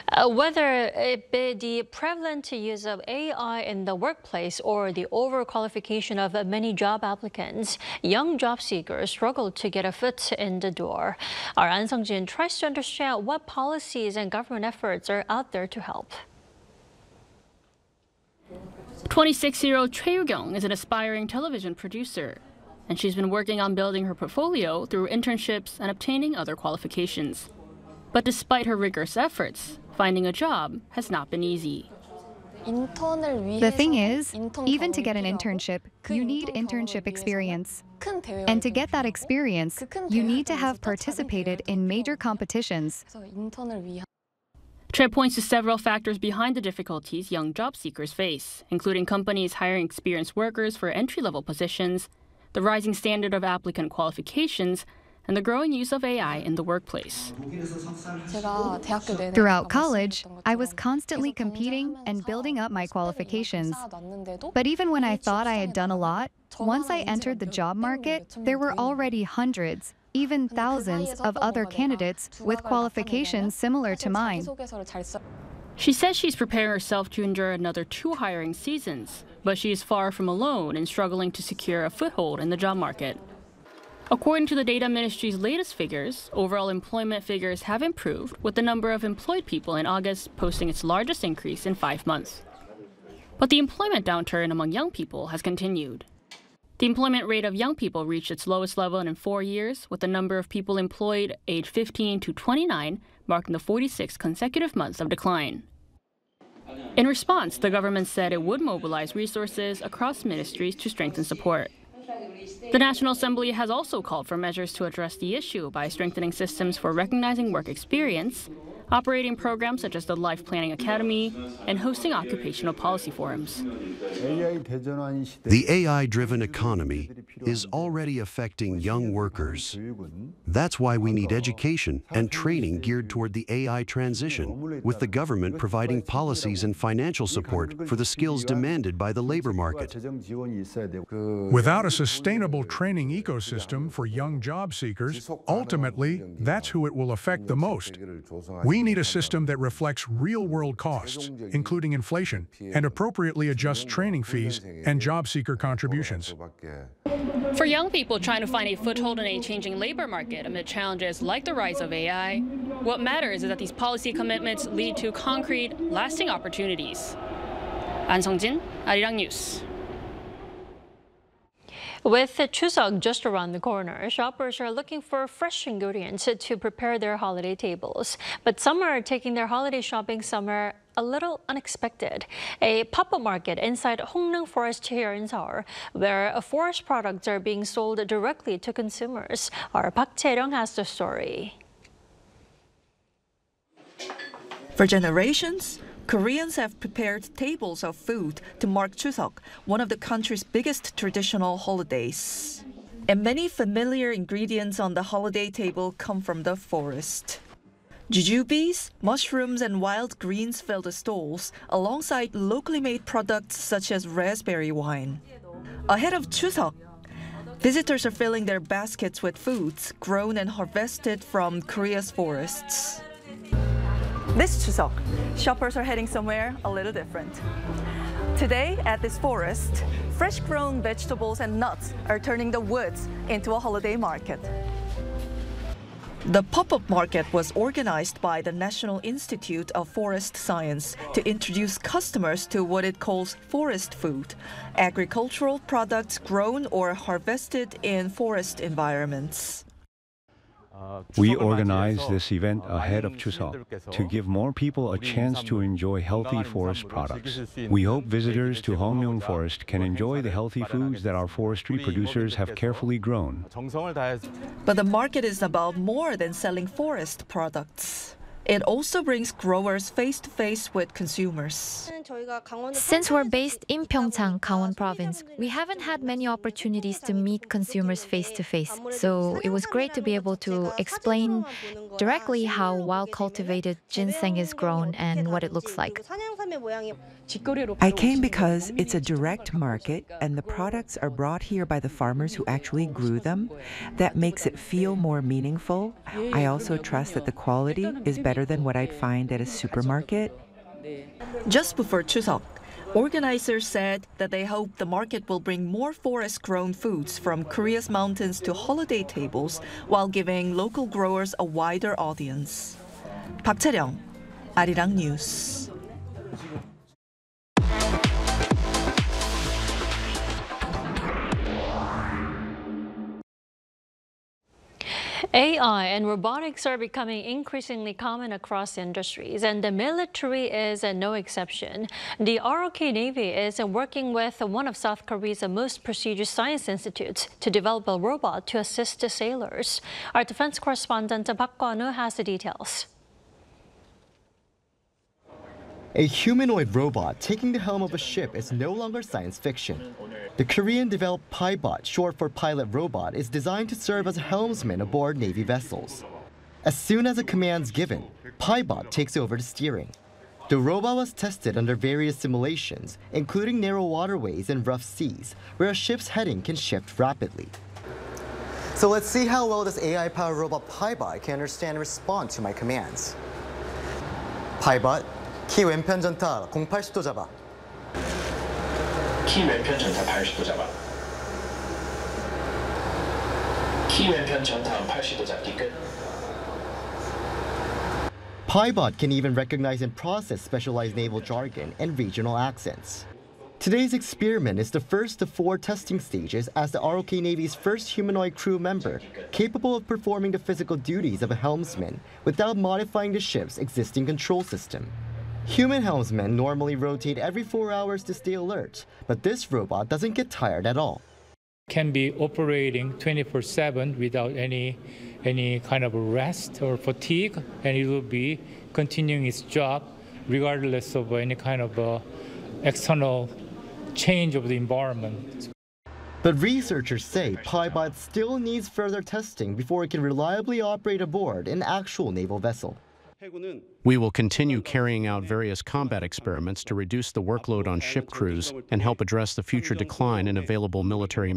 Whether it be the prevalent use of AI in the workplace or the overqualification of many job applicants, young job seekers struggle to get a foot in the door. Our An Sung-jin tries to understand what policies and government efforts are out there to help. 26-year-old Choi Yu-kyung is an aspiring television producer, and she's been working on building her portfolio through internships and obtaining other qualifications. But despite her rigorous efforts, finding a job has not been easy. The thing is, even to get an internship, you need internship experience. And to get that experience, you need to have participated in major competitions. Choi points to several factors behind the difficulties young job seekers face, including companies hiring experienced workers for entry-level positions, the rising standard of applicant qualifications, and the growing use of AI in the workplace. Throughout college, I was constantly competing and building up my qualifications. But even when I thought I had done a lot, once I entered the job market, there were already hundreds, even thousands of other candidates with qualifications similar to mine. She says she's preparing herself to endure another 2 hiring seasons, but she is far from alone in struggling to secure a foothold in the job market. According to the Data Ministry's latest figures, overall employment figures have improved, with the number of employed people in August posting its largest increase in 5 months. But the employment downturn among young people has continued. The employment rate of young people reached its lowest level in 4 years, with the number of people employed aged 15 to 29 marking the 46th consecutive months of decline. In response, the government said it would mobilize resources across ministries to strengthen support. The National Assembly has also called for measures to address the issue by strengthening systems for recognizing work experience, operating programs such as the Life Planning Academy, and hosting occupational policy forums. The AI-driven economy is already affecting young workers. That's why we need education and training geared toward the AI transition, with the government providing policies and financial support for the skills demanded by the labor market. Without a sustainable training ecosystem for young job seekers, ultimately, that's who it will affect the most. We need a system that reflects real-world costs, including inflation, and appropriately adjusts training fees and job seeker contributions. For young people trying to find a foothold in a changing labor market amid challenges like the rise of AI, what matters is that these policy commitments lead to concrete, lasting opportunities. An Sung-jin, Arirang News. With Chuseok just around the corner, shoppers are looking for fresh ingredients to prepare their holiday tables. But some are taking their holiday shopping somewhere a little unexpected. A pop-up market inside Hongneung Forest here in Seoul, where forest products are being sold directly to consumers. Our Park Chae-ryung has the story. For generations, Koreans have prepared tables of food to mark Chuseok, one of the country's biggest traditional holidays. And many familiar ingredients on the holiday table come from the forest. Jujubes, mushrooms, and wild greens fill the stalls, alongside locally made products such as raspberry wine. Ahead of Chuseok, visitors are filling their baskets with foods grown and harvested from Korea's forests. This Chuseok, shoppers are heading somewhere a little different. Today, at this forest, fresh-grown vegetables and nuts are turning the woods into a holiday market. The pop-up market was organized by the National Institute of Forest Science to introduce customers to what it calls forest food, agricultural products grown or harvested in forest environments. We organized this event ahead of Chuseok to give more people a chance to enjoy healthy forest products. We hope visitors to Hongneung Forest can enjoy the healthy foods that our forestry producers have carefully grown. But the market is about more than selling forest products. It also brings growers face-to-face with consumers. Since we're based in Pyeongchang, Gangwon Province, we haven't had many opportunities to meet consumers face-to-face. So it was great to be able to explain directly how wild-cultivated ginseng is grown and what it looks like. I came because it's a direct market and the products are brought here by the farmers who actually grew them. That makes it feel more meaningful. I also trust that the quality is better than what I'd find at a supermarket. Just before Chuseok, organizers said that they hope the market will bring more forest-grown foods from Korea's mountains to holiday tables while giving local growers a wider audience. Park Chae-ryung, Arirang News. AI and robotics are becoming increasingly common across industries, and the military is no exception. The ROK Navy is working with one of South Korea's most prestigious science institutes to develop a robot to assist the sailors. Our defense correspondent Park Kwon-woo has the details. A humanoid robot taking the helm of a ship is no longer science fiction. The Korean-developed PIBOT, short for pilot robot, is designed to serve as a helmsman aboard Navy vessels. As soon as a command's given, PIBOT takes over the steering. The robot was tested under various simulations, including narrow waterways and rough seas, where a ship's heading can shift rapidly. So let's see how well this AI-powered robot PIBOT can understand and respond to my commands. PIBOT, 키 왼편 전타 080도 잡아. 키 왼편 전타 80도 잡아. 키 왼편 전타 80도 잡기 끝. PIBOT can even recognize and process specialized naval jargon and regional accents. Today's experiment is the first of 4 testing stages as the ROK Navy's first humanoid crew member, capable of performing the physical duties of a helmsman without modifying the ship's existing control system. Human helmsmen normally rotate every 4 hours to stay alert, but this robot doesn't get tired at all. Can be operating 24/7 without any kind of rest or fatigue, and it will be continuing its job regardless of any kind of external change of the environment. But researchers say PIBOT still needs further testing before it can reliably operate aboard an actual naval vessel. We will continue carrying out various combat experiments to reduce the workload on ship crews and help address the future decline in available military